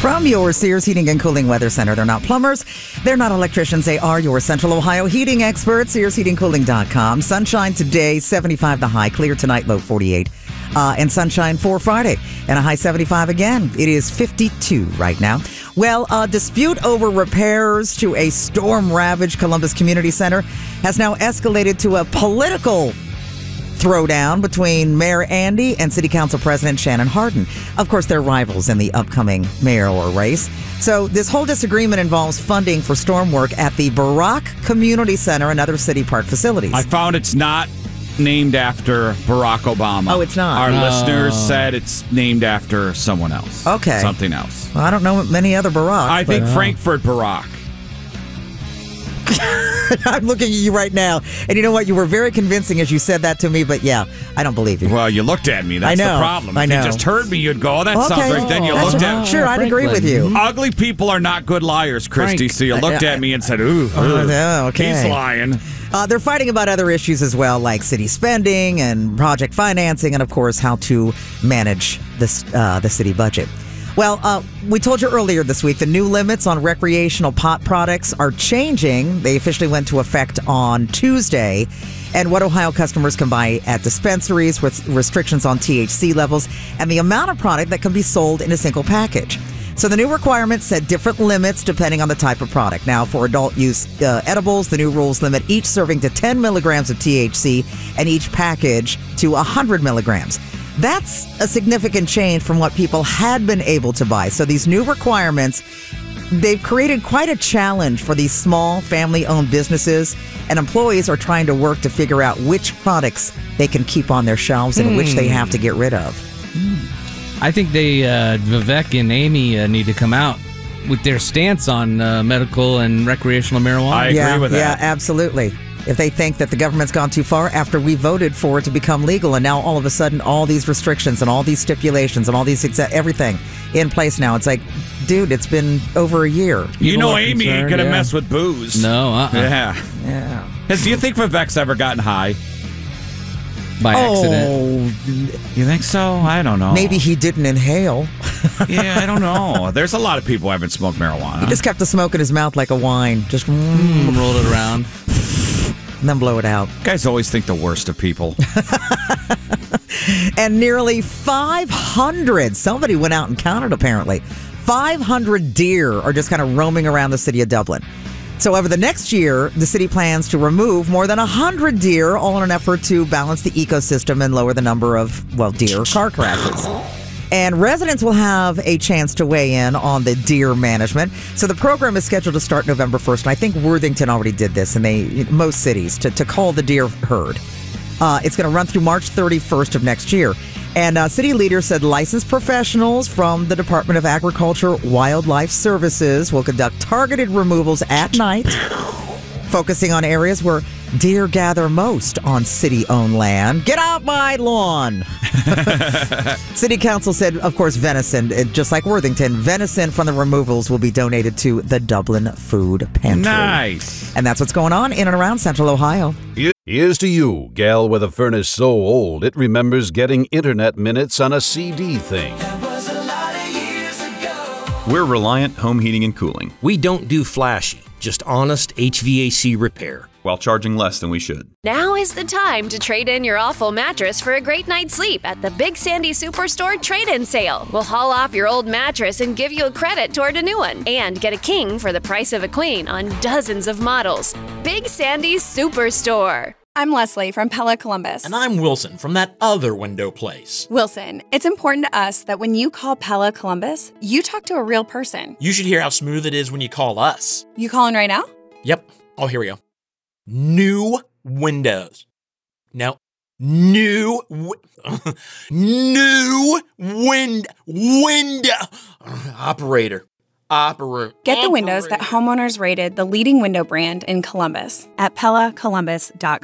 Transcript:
From your Sears Heating and Cooling Weather Center. They're not plumbers. They're not electricians. They are your Central Ohio heating experts. SearsHeatingCooling.com. Sunshine today, 75 the high. Clear tonight, low 48. And sunshine for Friday. And a high 75 again. It is 52 right now. Well, a dispute over repairs to a storm-ravaged Columbus Community Center has now escalated to a political throwdown between Mayor Andy and City Council President Shannon Hardin. Of course, they're rivals in the upcoming mayoral race. So this whole disagreement involves funding for storm work at the Barack Community Center and other city park facilities. I found it's not named after Barack Obama. Oh, it's not? Our listeners said it's named after someone else. Okay. Something else. Well, I don't know many other Baracks. I think Frankfurt Barack. I'm looking at you right now, and you know what? You were very convincing as you said that to me, but yeah, I don't believe you. Well, you looked at me. That's the problem. I know. If you just heard me, you'd go, oh, that sounds right. Then you looked at me. Sure, I'd agree with you. Ugly people are not good liars, Christy, so you looked at me and said, ooh, okay. He's lying. They're fighting about other issues as well, like city spending and project financing, and of course, how to manage the city budget. Well, we told you earlier this week the new limits on recreational pot products are changing. They officially went into effect on Tuesday. And what Ohio customers can buy at dispensaries with restrictions on THC levels and the amount of product that can be sold in a single package. So the new requirements set different limits depending on the type of product. Now, for adult use edibles, the new rules limit each serving to 10 milligrams of THC and each package to 100 milligrams. That's a significant change from what people had been able to buy. So these new requirements, they've created quite a challenge for these small family-owned businesses, and employees are trying to work to figure out which products they can keep on their shelves and which they have to get rid of. I think Vivek and Amy need to come out with their stance on medical and recreational marijuana. I agree with that. Yeah, absolutely. If they think that the government's gone too far after we voted for it to become legal, and now all of a sudden all these restrictions and all these stipulations and all these everything in place now, it's like, dude, it's been over a year. You know Amy ain't going to mess with booze. No, Yeah. Do you think Vivek's ever gotten high? By accident. You think so? I don't know. Maybe he didn't inhale. Yeah, I don't know. There's a lot of people who haven't smoked marijuana. He just kept the smoke in his mouth like a wine. Just rolled it around. And then blow it out. Guys always think the worst of people. And nearly 500, somebody went out and counted apparently, 500 deer are just kind of roaming around the city of Dublin. So over the next year, the city plans to remove more than 100 deer, all in an effort to balance the ecosystem and lower the number of, deer car crashes. And residents will have a chance to weigh in on the deer management. So the program is scheduled to start November 1st. And I think Worthington already did this, and most cities, to call the deer herd. It's going to run through March 31st of next year. And city leaders said licensed professionals from the Department of Agriculture Wildlife Services will conduct targeted removals at night, focusing on areas where deer gather most on city-owned land. Get out my lawn! City Council said, of course, venison, just like Worthington, venison from the removals will be donated to the Dublin Food Pantry. Nice. And that's what's going on in and around Central Ohio. Here's to you, gal with a furnace so old it remembers getting internet minutes on a CD thing. We're Reliant Home Heating and Cooling, We don't do flashy, just honest HVAC repair. while charging less than we should. Now is the time to trade in your awful mattress for a great night's sleep at the Big Sandy Superstore trade-in sale. We'll haul off your old mattress and give you a credit toward a new one. And get a king for the price of a queen on dozens of models. Big Sandy's Superstore. I'm Leslie from Pella Columbus. And I'm Wilson from that other window place. Wilson, it's important to us that when you call Pella Columbus, you talk to a real person. You should hear how smooth it is when you call us. You calling right now? Yep. Oh, here we go. New windows. No. New window. Operator. Get the windows that homeowners rated the leading window brand in Columbus at PellaColumbus.com.